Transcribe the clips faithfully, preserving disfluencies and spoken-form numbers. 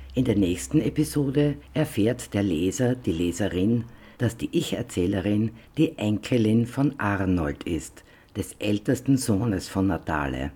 In der nächsten Episode erfährt der Leser, die Leserin, dass die Ich-Erzählerin die Enkelin von Arnold ist, des ältesten Sohnes von Natale.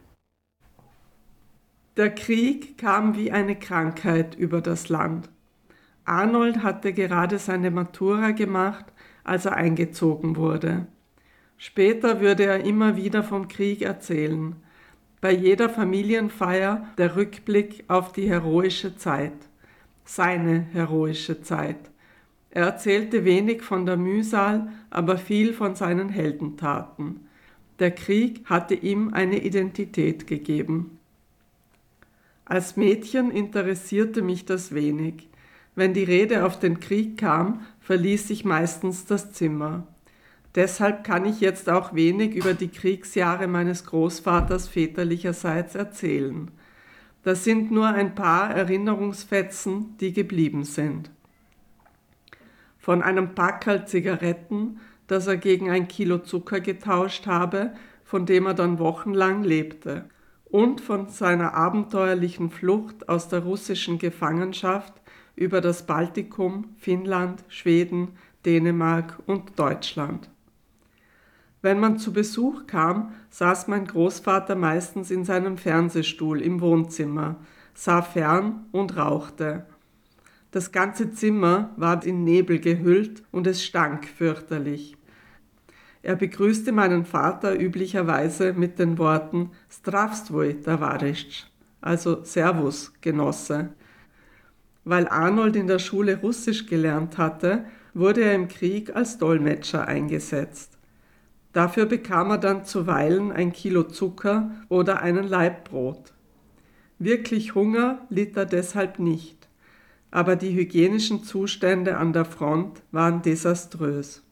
Der Krieg kam wie eine Krankheit über das Land. Arnold hatte gerade seine Matura gemacht, als er eingezogen wurde. Später würde er immer wieder vom Krieg erzählen. Bei jeder Familienfeier der Rückblick auf die heroische Zeit. Seine heroische Zeit. Er erzählte wenig von der Mühsal, aber viel von seinen Heldentaten. Der Krieg hatte ihm eine Identität gegeben. Als Mädchen interessierte mich das wenig. Wenn die Rede auf den Krieg kam, verließ ich meistens das Zimmer. Deshalb kann ich jetzt auch wenig über die Kriegsjahre meines Großvaters väterlicherseits erzählen. Das sind nur ein paar Erinnerungsfetzen, die geblieben sind. Von einem Packerl Zigaretten, das er gegen ein Kilo Zucker getauscht habe, von dem er dann wochenlang lebte. Und von seiner abenteuerlichen Flucht aus der russischen Gefangenschaft über das Baltikum, Finnland, Schweden, Dänemark und Deutschland. Wenn man zu Besuch kam, saß mein Großvater meistens in seinem Fernsehstuhl im Wohnzimmer, sah fern und rauchte. Das ganze Zimmer war in Nebel gehüllt und es stank fürchterlich. Er begrüßte meinen Vater üblicherweise mit den Worten Zdravstvoj, Tavarisch, also Servus, Genosse. Weil Arnold in der Schule Russisch gelernt hatte, wurde er im Krieg als Dolmetscher eingesetzt. Dafür bekam er dann zuweilen ein Kilo Zucker oder einen Laib Brot. Wirklich Hunger litt er deshalb nicht, aber die hygienischen Zustände an der Front waren desaströs.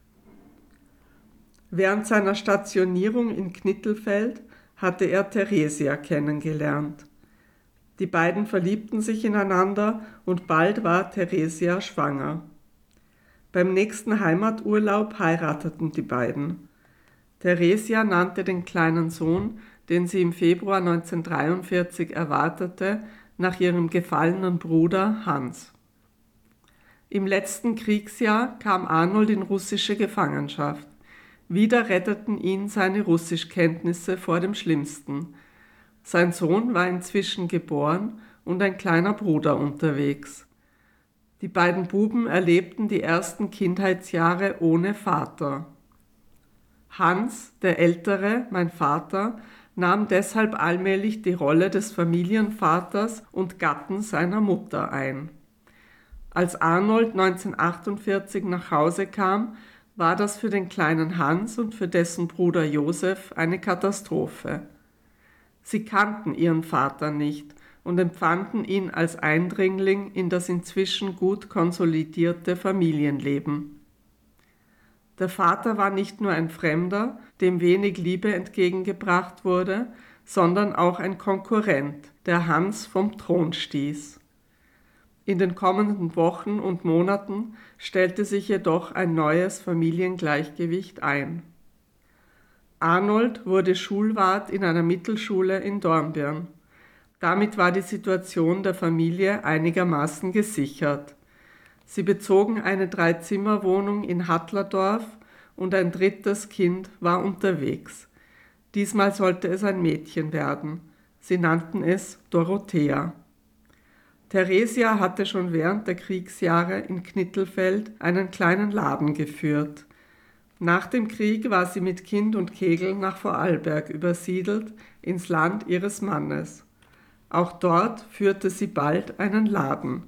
Während seiner Stationierung in Knittelfeld hatte er Theresia kennengelernt. Die beiden verliebten sich ineinander und bald war Theresia schwanger. Beim nächsten Heimaturlaub heirateten die beiden. Theresia nannte den kleinen Sohn, den sie im Februar neunzehnhundertdreiundvierzig erwartete, nach ihrem gefallenen Bruder Hans. Im letzten Kriegsjahr kam Arnold in russische Gefangenschaft. Wieder retteten ihn seine Russischkenntnisse vor dem Schlimmsten. Sein Sohn war inzwischen geboren und ein kleiner Bruder unterwegs. Die beiden Buben erlebten die ersten Kindheitsjahre ohne Vater. Hans, der Ältere, mein Vater, nahm deshalb allmählich die Rolle des Familienvaters und Gatten seiner Mutter ein. Als Arnold neunzehnhundertachtundvierzig nach Hause kam, war das für den kleinen Hans und für dessen Bruder Josef eine Katastrophe. Sie kannten ihren Vater nicht und empfanden ihn als Eindringling in das inzwischen gut konsolidierte Familienleben. Der Vater war nicht nur ein Fremder, dem wenig Liebe entgegengebracht wurde, sondern auch ein Konkurrent, der Hans vom Thron stieß. In den kommenden Wochen und Monaten stellte sich jedoch ein neues Familiengleichgewicht ein. Arnold wurde Schulwart in einer Mittelschule in Dornbirn. Damit war die Situation der Familie einigermaßen gesichert. Sie bezogen eine Dreizimmerwohnung in Hattlerdorf und ein drittes Kind war unterwegs. Diesmal sollte es ein Mädchen werden. Sie nannten es Dorothea. Theresia hatte schon während der Kriegsjahre in Knittelfeld einen kleinen Laden geführt. Nach dem Krieg war sie mit Kind und Kegel nach Vorarlberg übersiedelt, ins Land ihres Mannes. Auch dort führte sie bald einen Laden.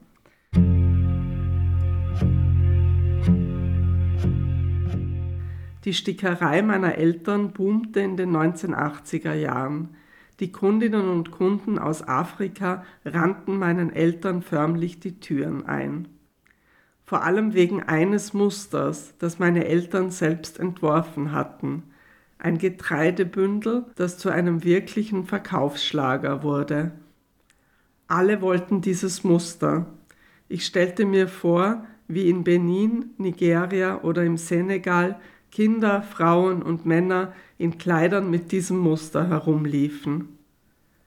Die Stickerei meiner Eltern boomte in den neunzehnhundertachtziger Jahren. Die Kundinnen und Kunden aus Afrika rannten meinen Eltern förmlich die Türen ein. Vor allem wegen eines Musters, das meine Eltern selbst entworfen hatten. Ein Getreidebündel, das zu einem wirklichen Verkaufsschlager wurde. Alle wollten dieses Muster. Ich stellte mir vor, wie in Benin, Nigeria oder im Senegal Kinder, Frauen und Männer in Kleidern mit diesem Muster herumliefen.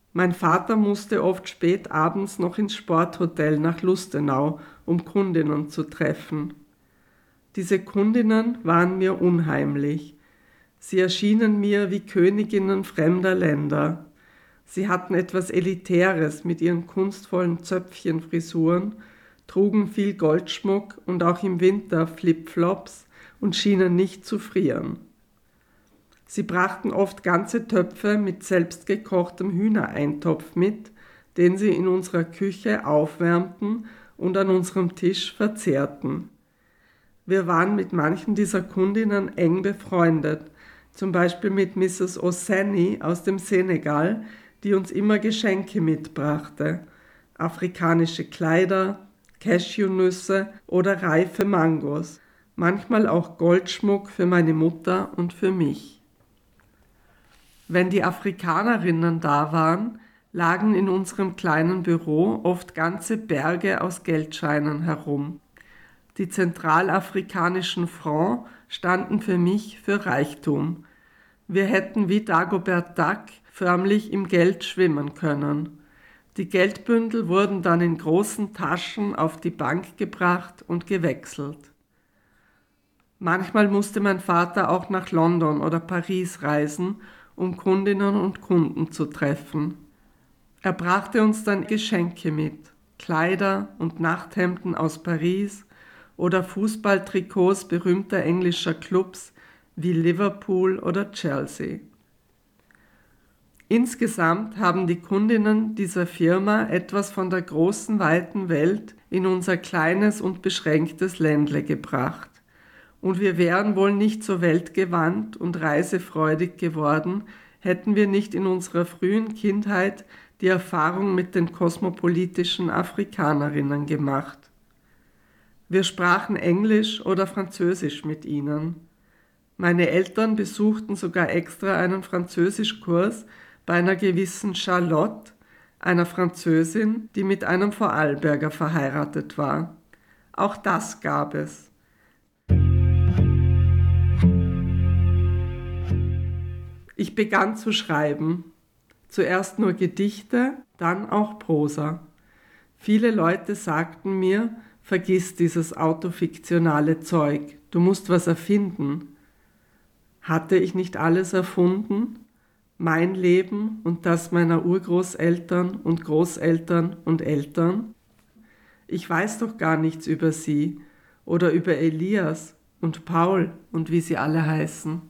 Mein Vater musste oft spät abends noch ins Sporthotel nach Lustenau, um Kundinnen zu treffen. Diese Kundinnen waren mir unheimlich. Sie erschienen mir wie Königinnen fremder Länder. Sie hatten etwas Elitäres mit ihren kunstvollen Zöpfchenfrisuren, trugen viel Goldschmuck und auch im Winter Flipflops und schienen nicht zu frieren. Sie brachten oft ganze Töpfe mit selbstgekochtem Hühnereintopf mit, den sie in unserer Küche aufwärmten und an unserem Tisch verzehrten. Wir waren mit manchen dieser Kundinnen eng befreundet, zum Beispiel mit Misses Oseni aus dem Senegal, die uns immer Geschenke mitbrachte, afrikanische Kleider, Cashewnüsse oder reife Mangos, manchmal auch Goldschmuck für meine Mutter und für mich. Wenn die Afrikanerinnen da waren, lagen in unserem kleinen Büro oft ganze Berge aus Geldscheinen herum. Die zentralafrikanischen Francs standen für mich für Reichtum. Wir hätten wie Dagobert Duck förmlich im Geld schwimmen können. Die Geldbündel wurden dann in großen Taschen auf die Bank gebracht und gewechselt. Manchmal musste mein Vater auch nach London oder Paris reisen, um Kundinnen und Kunden zu treffen. Er brachte uns dann Geschenke mit, Kleider und Nachthemden aus Paris oder Fußballtrikots berühmter englischer Clubs wie Liverpool oder Chelsea. Insgesamt haben die Kundinnen dieser Firma etwas von der großen, weiten Welt in unser kleines und beschränktes Ländle gebracht. Und wir wären wohl nicht so weltgewandt und reisefreudig geworden, hätten wir nicht in unserer frühen Kindheit die Erfahrung mit den kosmopolitischen Afrikanerinnen gemacht. Wir sprachen Englisch oder Französisch mit ihnen. Meine Eltern besuchten sogar extra einen Französischkurs bei einer gewissen Charlotte, einer Französin, die mit einem Vorarlberger verheiratet war. Auch das gab es. Ich begann zu schreiben. Zuerst nur Gedichte, dann auch Prosa. Viele Leute sagten mir, vergiss dieses autofiktionale Zeug, du musst was erfinden. Hatte ich nicht alles erfunden? Mein Leben und das meiner Urgroßeltern und Großeltern und Eltern? Ich weiß doch gar nichts über sie oder über Elias und Paul und wie sie alle heißen.